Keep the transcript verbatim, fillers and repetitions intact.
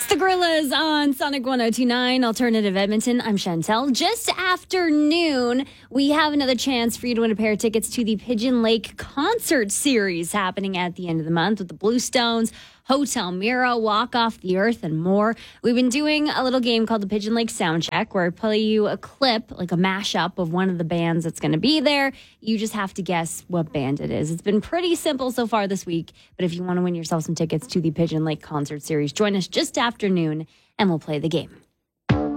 The Gorillas on Sonic one oh two point nine, Alternative Edmonton. I'm Chantel. Just after noon, we have another chance for you to win a pair of tickets to the Pigeon Lake Concert Series happening at the end of the month with the Bluestones, Hotel Mira, Walk Off the Earth, and more. We've been doing a little game called the Pigeon Lake Soundcheck, where I play you a clip, like a mashup of one of the bands that's going to be there. You just have to guess what band it is. It's been pretty simple so far this week, but if you want to win yourself some tickets to the Pigeon Lake Concert Series, join us just after noon, and we'll play the game.